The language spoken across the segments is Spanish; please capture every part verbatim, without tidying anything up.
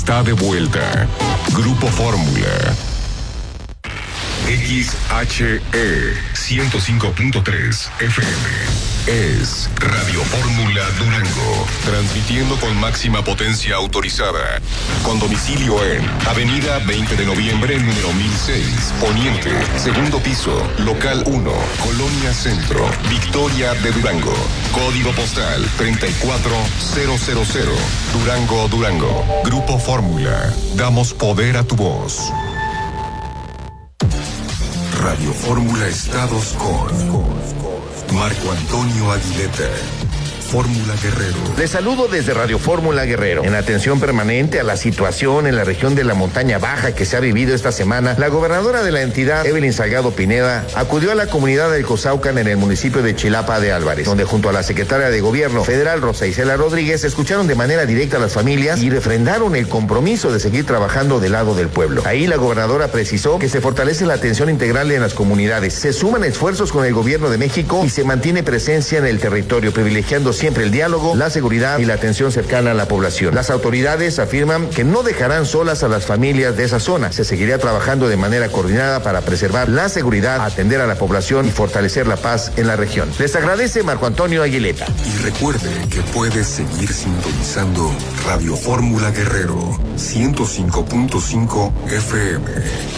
Está de vuelta. Grupo Fórmula. X H E ciento cinco punto tres F M es Radio Fórmula Durango, transmitiendo con máxima potencia autorizada, con domicilio en Avenida veinte de noviembre, número mil seis, Poniente, segundo piso, local uno, Colonia Centro, Victoria de Durango, código postal treinta y cuatro mil, Durango, Durango. Grupo Fórmula, damos poder a tu voz. Radio Fórmula Estados con Marco Antonio Aguileta. Fórmula Guerrero. Les saludo desde Radio Fórmula Guerrero. En atención permanente a la situación en la región de la montaña baja que se ha vivido esta semana, la gobernadora de la entidad, Evelyn Salgado Pineda, acudió a la comunidad del Cozaucan en el municipio de Chilapa de Álvarez, donde junto a la secretaria de Gobierno Federal, Rosa Isela Rodríguez, escucharon de manera directa a las familias y refrendaron el compromiso de seguir trabajando del lado del pueblo. Ahí la gobernadora precisó que se fortalece la atención integral en las comunidades, se suman esfuerzos con el gobierno de México y se mantiene presencia en el territorio, privilegiando siempre el diálogo, la seguridad y la atención cercana a la población. Las autoridades afirman que no dejarán solas a las familias de esa zona. Se seguirá trabajando de manera coordinada para preservar la seguridad, atender a la población y fortalecer la paz en la región. Les agradece Marco Antonio Aguileta. Y recuerde que puedes seguir sintonizando Radio Fórmula Guerrero ciento cinco punto cinco F M.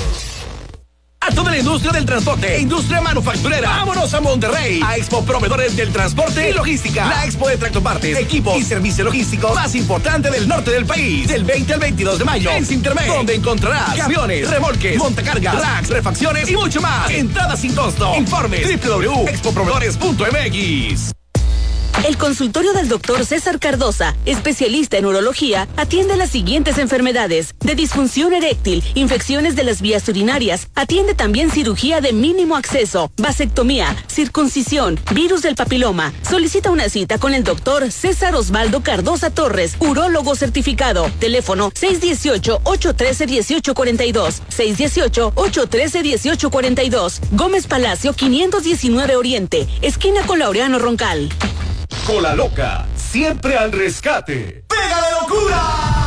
A toda la industria del transporte e industria manufacturera, vámonos a Monterrey, a Expo Proveedores del Transporte y Logística. La expo de tractopartes, equipos y servicio logístico más importante del norte del país. Del veinte al veintidós de mayo en Cintermex, donde encontrarás camiones, remolques, montacargas, racks, refacciones y mucho más. Entrada sin costo. Informe doble u doble u doble u punto expo proveedores punto m x. El consultorio del doctor César Cardosa, especialista en urología, atiende las siguientes enfermedades: de disfunción eréctil, infecciones de las vías urinarias, atiende también cirugía de mínimo acceso, vasectomía, circuncisión, virus del papiloma. Solicita una cita con el doctor César Osvaldo Cardosa Torres, urólogo certificado. Teléfono seis uno ocho, ocho uno tres, uno ocho cuatro dos, seis uno ocho, ocho uno tres, uno ocho cuatro dos. Gómez Palacio quinientos diecinueve Oriente, esquina con Laureano Roncal. Cola Loca, siempre al rescate. ¡Pega de locura!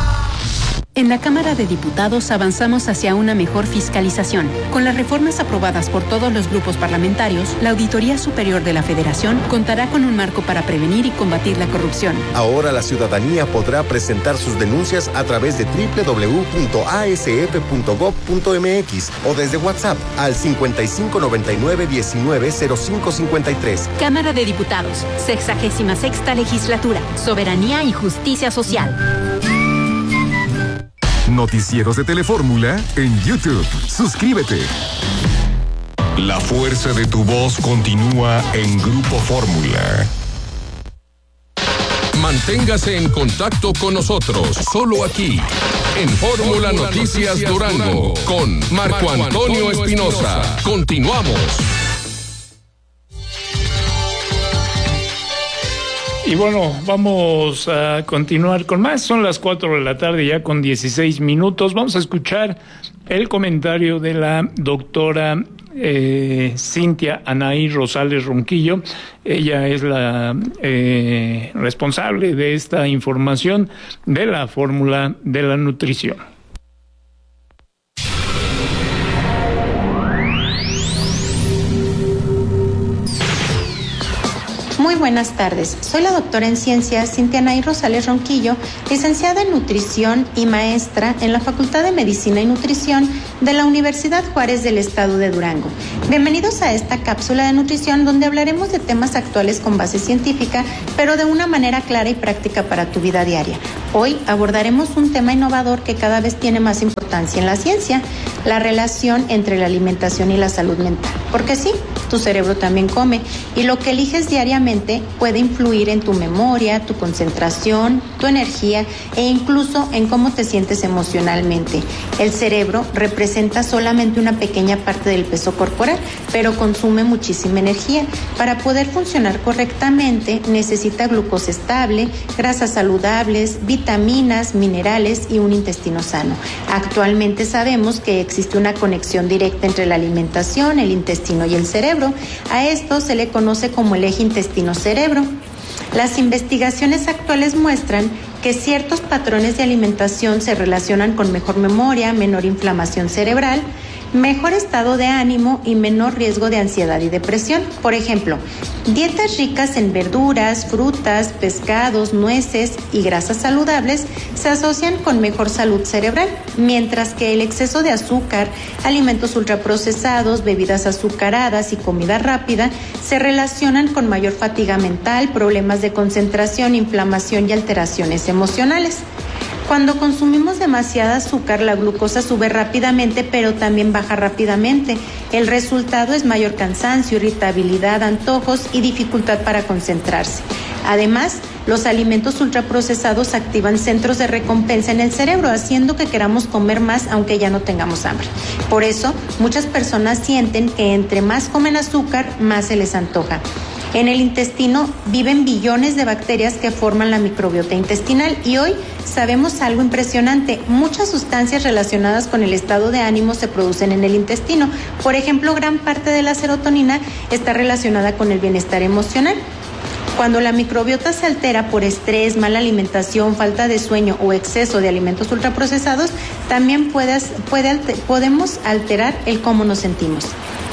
En la Cámara de Diputados avanzamos hacia una mejor fiscalización. Con las reformas aprobadas por todos los grupos parlamentarios, la Auditoría Superior de la Federación contará con un marco para prevenir y combatir la corrupción. Ahora la ciudadanía podrá presentar sus denuncias a través de doble u doble u doble u punto a s f punto gob punto m x o desde WhatsApp al cincuenta y cinco noventa y nueve diecinueve cero cinco cincuenta y tres. Cámara de Diputados, sexagésima sexta legislatura, soberanía y justicia social. Noticieros de Telefórmula en YouTube. Suscríbete. La fuerza de tu voz continúa en Grupo Fórmula. Manténgase en contacto con nosotros, solo aquí, en Fórmula Noticias Durango, con Marco Antonio Espinosa. Continuamos. Y bueno, vamos a continuar con más. Son las cuatro de la tarde ya con dieciséis minutos. Vamos a escuchar el comentario de la doctora eh, Cintia Anaí Rosales Ronquillo. Ella es la eh, responsable de esta información de la fórmula de la nutrición. Muy buenas tardes. Soy la doctora en ciencias Cintia Anaí Rosales Ronquillo, licenciada en nutrición y maestra en la Facultad de Medicina y Nutrición de la Universidad Juárez del Estado de Durango. Bienvenidos a esta cápsula de nutrición donde hablaremos de temas actuales con base científica, pero de una manera clara y práctica para tu vida diaria. Hoy abordaremos un tema innovador que cada vez tiene más importancia en la ciencia, la relación entre la alimentación y la salud mental. Porque sí, tu cerebro también come y lo que eliges diariamente puede influir en tu memoria, tu concentración, tu energía e incluso en cómo te sientes emocionalmente. El cerebro representa solamente una pequeña parte del peso corporal, pero consume muchísima energía. Para poder funcionar correctamente necesita glucosa estable, grasas saludables, vitaminas, minerales y un intestino sano. Actualmente sabemos que existe una conexión directa entre la alimentación, el intestino y el cerebro. A esto se le conoce como el eje intestino-cerebro. Las investigaciones actuales muestran que ciertos patrones de alimentación se relacionan con mejor memoria, menor inflamación cerebral, mejor estado de ánimo y menor riesgo de ansiedad y depresión. Por ejemplo, dietas ricas en verduras, frutas, pescados, nueces y grasas saludables se asocian con mejor salud cerebral, mientras que el exceso de azúcar, alimentos ultraprocesados, bebidas azucaradas y comida rápida se relacionan con mayor fatiga mental, problemas de concentración, inflamación y alteraciones emocionales. Cuando consumimos demasiada azúcar, la glucosa sube rápidamente, pero también baja rápidamente. El resultado es mayor cansancio, irritabilidad, antojos y dificultad para concentrarse. Además, los alimentos ultraprocesados activan centros de recompensa en el cerebro, haciendo que queramos comer más aunque ya no tengamos hambre. Por eso, muchas personas sienten que entre más comen azúcar, más se les antoja. En el intestino viven billones de bacterias que forman la microbiota intestinal y hoy sabemos algo impresionante. Muchas sustancias relacionadas con el estado de ánimo se producen en el intestino. Por ejemplo, gran parte de la serotonina está relacionada con el bienestar emocional. Cuando la microbiota se altera por estrés, mala alimentación, falta de sueño o exceso de alimentos ultraprocesados, también puede, puede, podemos alterar el cómo nos sentimos.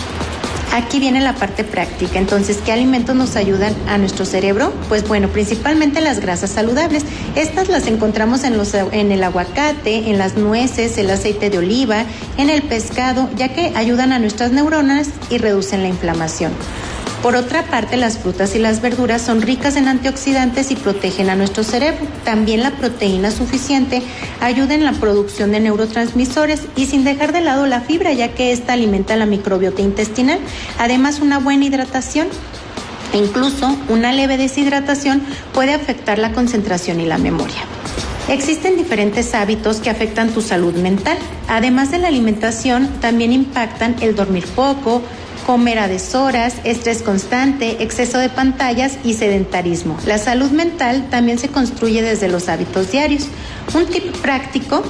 Aquí viene la parte práctica. Entonces, ¿qué alimentos nos ayudan a nuestro cerebro? Pues bueno, principalmente las grasas saludables. Estas las encontramos en, los, en el aguacate, en las nueces, el aceite de oliva, en el pescado, ya que ayudan a nuestras neuronas y reducen la inflamación. Por otra parte, las frutas y las verduras son ricas en antioxidantes y protegen a nuestro cerebro. También la proteína suficiente ayuda en la producción de neurotransmisores y sin dejar de lado la fibra, ya que esta alimenta la microbiota intestinal. Además, una buena hidratación, e incluso una leve deshidratación, puede afectar la concentración y la memoria. Existen diferentes hábitos que afectan tu salud mental. Además de la alimentación, también impactan el dormir poco, comer a deshoras, estrés constante, exceso de pantallas y sedentarismo. La salud mental también se construye desde los hábitos diarios. Un tip práctico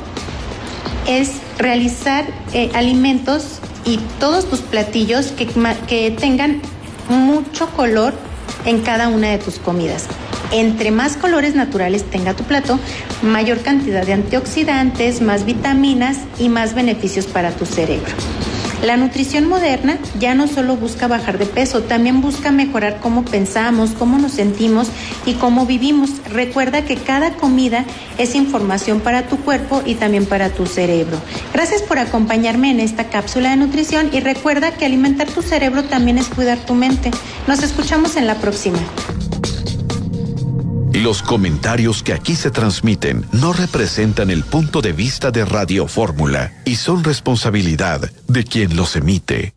es realizar eh, alimentos y todos tus platillos que, que tengan mucho color en cada una de tus comidas. Entre más colores naturales tenga tu plato, mayor cantidad de antioxidantes, más vitaminas y más beneficios para tu cerebro. La nutrición moderna ya no solo busca bajar de peso, también busca mejorar cómo pensamos, cómo nos sentimos y cómo vivimos. Recuerda que cada comida es información para tu cuerpo y también para tu cerebro. Gracias por acompañarme en esta cápsula de nutrición y recuerda que alimentar tu cerebro también es cuidar tu mente. Nos escuchamos en la próxima. Los comentarios que aquí se transmiten no representan el punto de vista de Radio Fórmula y son responsabilidad de quien los emite.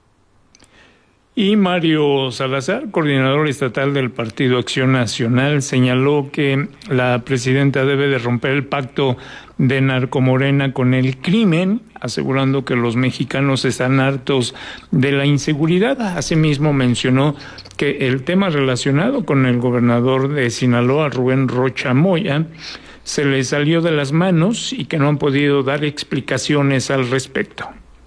Y Mario Salazar, coordinador estatal del Partido Acción Nacional, señaló que la presidenta debe de romper el pacto de narcomorena con el crimen, asegurando que los mexicanos están hartos de la inseguridad. Asimismo mencionó que el tema relacionado con el gobernador de Sinaloa, Rubén Rocha Moya, se le salió de las manos y que no han podido dar explicaciones al respecto.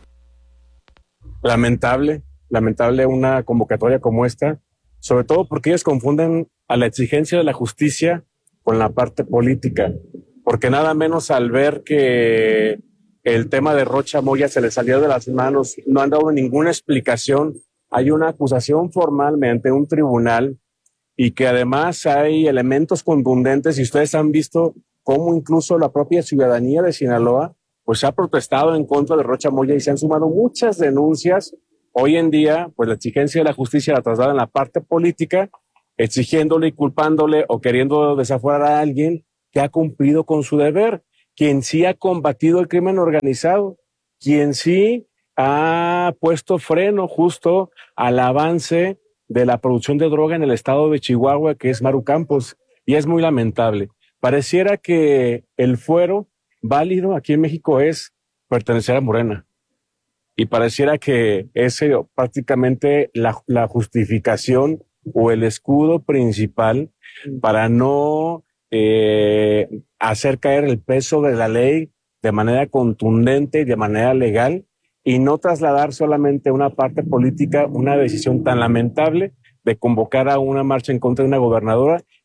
Lamentable, lamentable una convocatoria como esta, sobre todo porque ellos confunden a la exigencia de la justicia con la parte política, porque nada menos al ver que el tema de Rocha Moya se le salió de las manos, no han dado ninguna explicación. Hay una acusación formal mediante un tribunal y que además hay elementos contundentes y ustedes han visto cómo incluso la propia ciudadanía de Sinaloa pues ha protestado en contra de Rocha Moya y se han sumado muchas denuncias. Hoy en día pues la exigencia de la justicia la traslada en la parte política, exigiéndole y culpándole o queriendo desafuerar a alguien que ha cumplido con su deber, quien sí ha combatido el crimen organizado, quien sí ha puesto freno justo al avance de la producción de droga en el estado de Chihuahua, que es Maru Campos, y es muy lamentable. Pareciera que el fuero válido aquí en México es pertenecer a Morena, y pareciera que ese prácticamente la, la justificación o el escudo principal para no eh, hacer caer el peso de la ley de manera contundente y de manera legal, y no trasladar solamente a una parte política una decisión tan lamentable de convocar a una marcha en contra de una gobernadora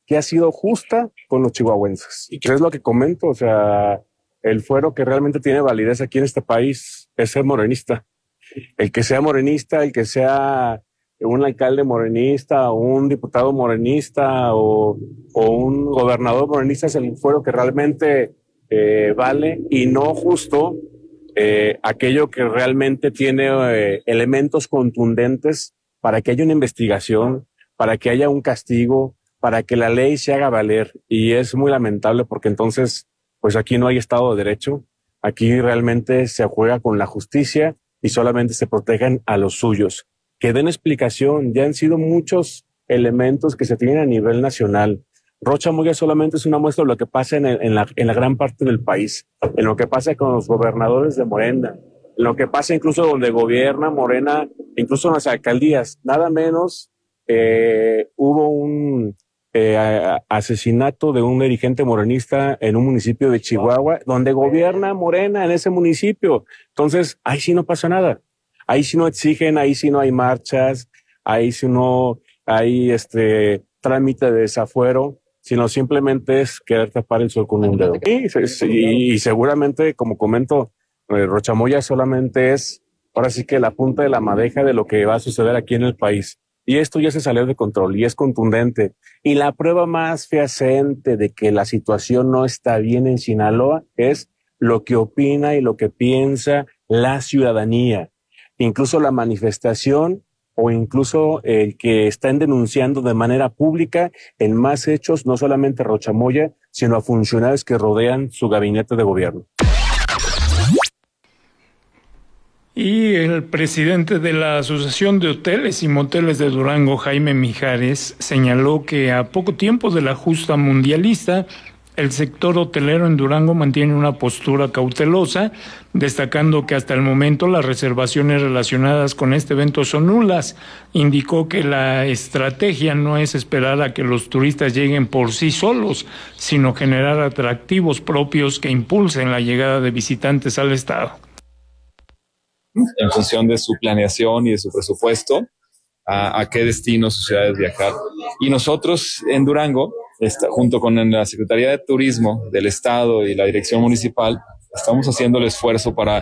que ha sido justa con los chihuahuenses. Y es lo que comento, o sea, el fuero que realmente tiene validez aquí en este país es ser morenista. El que sea morenista, el que sea un alcalde morenista, o un diputado morenista, o, o un gobernador morenista, es el fuero que realmente eh, vale, y no justo eh, aquello que realmente tiene eh, elementos contundentes para que haya una investigación, para que haya un castigo, para que la ley se haga valer. Y es muy lamentable porque entonces, pues aquí no hay Estado de Derecho, aquí realmente se juega con la justicia y solamente se protegen a los suyos. Que den explicación, ya han sido muchos elementos que se tienen a nivel nacional. Rocha Moya solamente es una muestra de lo que pasa en, el, en, la, en la gran parte del país, en lo que pasa con los gobernadores de Morena, en lo que pasa incluso donde gobierna Morena, incluso en las alcaldías. Nada menos eh, hubo un eh, asesinato de un dirigente morenista en un municipio de Chihuahua, donde gobierna Morena en ese municipio. Entonces, ahí sí no pasa nada. Ahí sí no exigen, ahí sí no hay marchas, ahí sí no hay este trámite de desafuero, sino simplemente es querer tapar el sol con un dedo. Y, y, y seguramente, como comento, eh, Rocha Moya solamente es, ahora sí que la punta de la madeja de lo que va a suceder aquí en el país. Y esto ya se salió de control y es contundente. Y la prueba más fehaciente de que la situación no está bien en Sinaloa es lo que opina y lo que piensa la ciudadanía. Incluso la manifestación o incluso el que están denunciando de manera pública en más hechos, no solamente a Rocha Moya, sino a funcionarios que rodean su gabinete de gobierno. Y el presidente de la Asociación de Hoteles y Moteles de Durango, Jaime Mijares, señaló que a poco tiempo de la justa mundialista, el sector hotelero en Durango mantiene una postura cautelosa, destacando que hasta el momento las reservaciones relacionadas con este evento son nulas. Indicó que la estrategia no es esperar a que los turistas lleguen por sí solos, sino generar atractivos propios que impulsen la llegada de visitantes al estado. En función de su planeación y de su presupuesto, a, a qué destinos o ciudades viajar. Y nosotros en Durango, Está, junto con la Secretaría de Turismo del Estado y la Dirección Municipal, estamos haciendo el esfuerzo para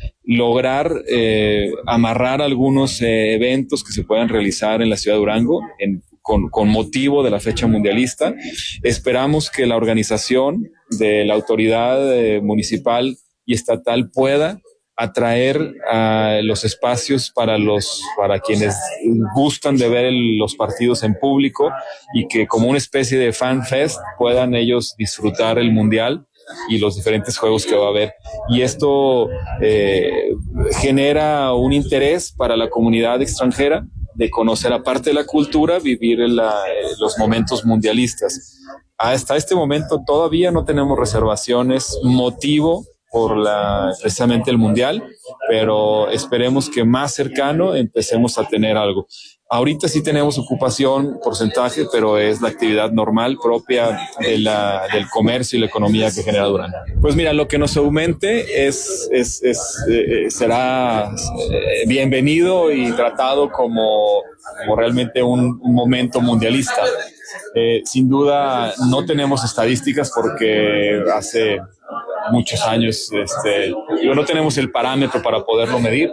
lograr eh, amarrar algunos eh, eventos que se puedan realizar en la ciudad de Durango en, con, con motivo de la fecha mundialista. Esperamos que la organización de la autoridad eh, municipal y estatal pueda atraer a los espacios para los para quienes gustan de ver el, los partidos en público y que como una especie de fan fest puedan ellos disfrutar el mundial y los diferentes juegos que va a haber. Y esto eh, genera un interés para la comunidad extranjera de conocer aparte de la cultura, vivir en la, los momentos mundialistas. Hasta este momento todavía no tenemos reservaciones, motivo por la, precisamente el mundial, pero esperemos que más cercano empecemos a tener algo. Ahorita sí tenemos ocupación, porcentaje, pero es la actividad normal propia de la, del comercio y la economía que genera Durango. Pues mira, lo que nos aumente es, es, es eh, será eh, bienvenido y tratado como, como realmente un, un momento mundialista. Eh, sin duda no tenemos estadísticas porque hace muchos años este, no tenemos el parámetro para poderlo medir,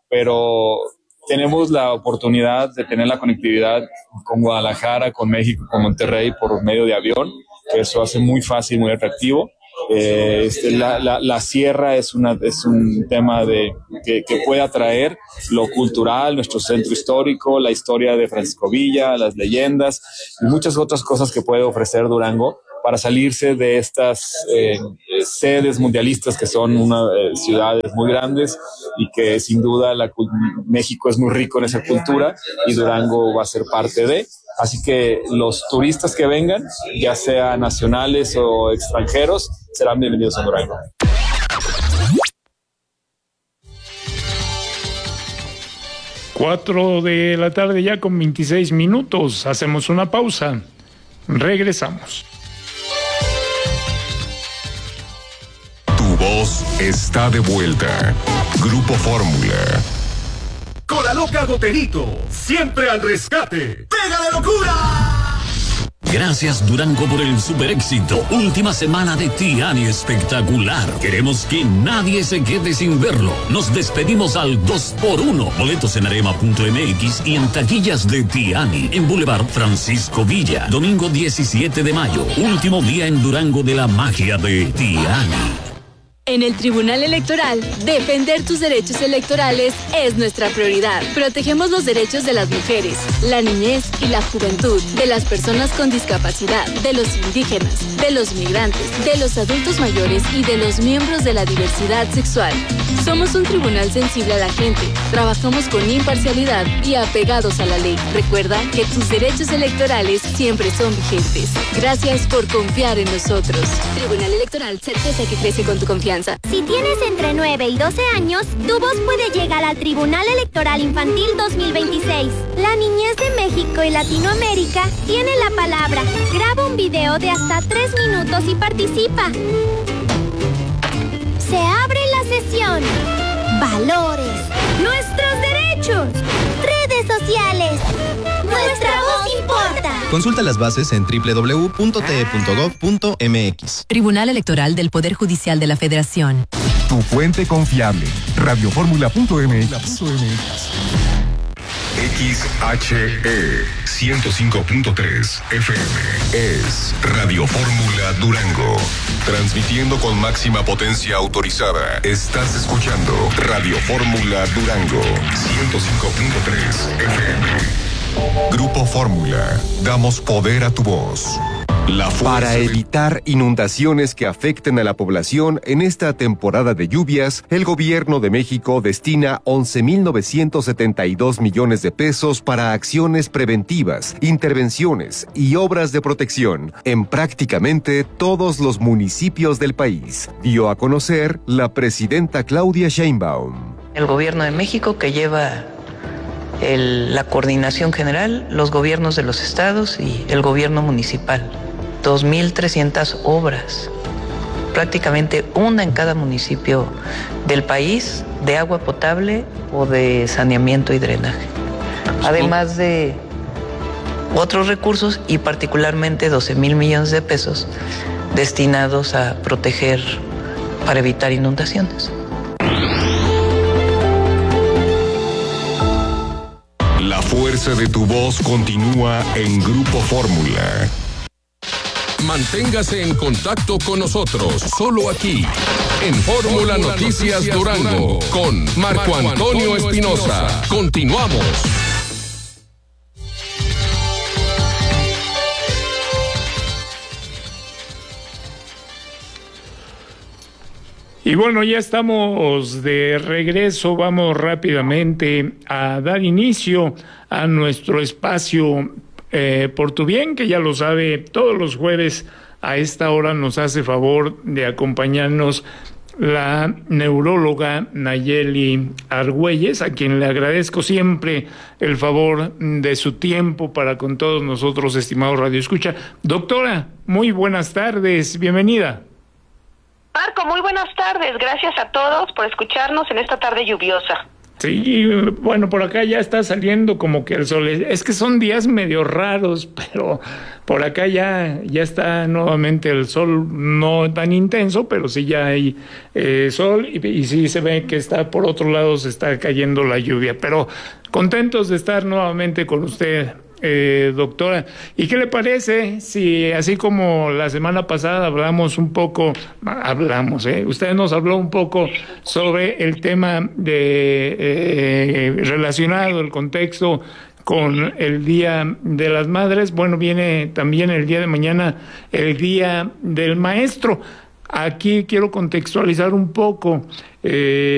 pero tenemos la oportunidad de tener la conectividad con Guadalajara, con México, con Monterrey por medio de avión, que eso hace muy fácil, muy atractivo. Eh, este, la, la, la sierra es, una, es un tema de, que, que puede atraer lo cultural, nuestro centro histórico, la historia de Francisco Villa, las leyendas y muchas otras cosas que puede ofrecer Durango para salirse de estas eh, sedes mundialistas que son una, eh, ciudades muy grandes y que sin duda la, México es muy rico en esa cultura y Durango va a ser parte de. Así que los turistas que vengan, ya sea nacionales o extranjeros, serán bienvenidos a Durango. Cuatro de la tarde ya con veintiséis minutos. Hacemos una pausa. Regresamos. Tu voz está de vuelta. Grupo Fórmula. Con la loca Goterito, siempre al rescate. ¡Pega de locura! Gracias Durango por el super éxito. Última semana de Tiani espectacular. Queremos que nadie se quede sin verlo. Nos despedimos al dos por uno. Boletos en arema punto m x y en taquillas de Tiani. En Boulevard Francisco Villa. Domingo diecisiete de mayo. Último día en Durango de la magia de Tiani. En el Tribunal Electoral, defender tus derechos electorales es nuestra prioridad. Protegemos los derechos de las mujeres, la niñez y la juventud, de las personas con discapacidad, de los indígenas, de los migrantes, de los adultos mayores y de los miembros de la diversidad sexual. Somos un tribunal sensible a la gente, trabajamos con imparcialidad y apegados a la ley. Recuerda que tus derechos electorales siempre son vigentes. Gracias por confiar en nosotros. Tribunal Electoral, certeza que crece con tu confianza. Si tienes entre nueve y doce años, tu voz puede llegar al Tribunal Electoral Infantil dos mil veintiséis. La niñez de México y Latinoamérica tiene la palabra. Graba un video de hasta tres minutos y participa. Se abre la sesión. Valores. Nuestros derechos. Redes sociales. Nuestra voz importa. Consulta las bases en doble u doble u doble u punto t e punto gov punto m x. Tribunal Electoral del Poder Judicial de la Federación. Tu fuente confiable. radioformula punto m x. X H E ciento cinco punto tres F M es Radio Fórmula Durango. Transmitiendo con máxima potencia autorizada. Estás escuchando Radio Fórmula Durango ciento cinco punto tres F M. Grupo Fórmula, damos poder a tu voz. La Para evitar inundaciones que afecten a la población en esta temporada de lluvias, el Gobierno de México destina once mil novecientos setenta y dos millones de pesos para acciones preventivas, intervenciones y obras de protección en prácticamente todos los municipios del país, dio a conocer la presidenta Claudia Sheinbaum. El Gobierno de México, que lleva el, la coordinación general, los gobiernos de los estados y el gobierno municipal. dos mil trescientas obras, prácticamente una en cada municipio del país, de agua potable o de saneamiento y drenaje. Además de otros recursos y particularmente doce mil millones de pesos destinados a proteger para evitar inundaciones. La fuerza de tu voz continúa en Grupo Fórmula. Manténgase en contacto con nosotros, solo aquí, en Fórmula Noticias Durango, con Marco Antonio Espinosa. Continuamos. Y bueno, ya estamos de regreso. Vamos rápidamente a dar inicio a nuestro espacio Eh, por tu bien, que ya lo sabe, todos los jueves a esta hora nos hace favor de acompañarnos la neuróloga Nayeli Argüelles, a quien le agradezco siempre el favor de su tiempo para con todos nosotros, estimados Radio Escucha. Doctora, muy buenas tardes, bienvenida. Marco, muy buenas tardes, gracias a todos por escucharnos en esta tarde lluviosa. Sí, bueno, por acá ya está saliendo como que el sol. Es que son días medio raros, pero por acá ya, ya está nuevamente el sol, no tan intenso, pero sí ya hay eh, sol y, y sí se ve que está por otro lado, se está cayendo la lluvia. Pero contentos de estar nuevamente con usted, eh, doctora. ¿Y qué le parece si, así como la semana pasada hablamos un poco, hablamos, eh, usted nos habló un poco sobre el tema de eh, relacionado, el contexto con el Día de las Madres? Bueno, viene también el día de mañana el Día del Maestro. Aquí quiero contextualizar un poco. Eh,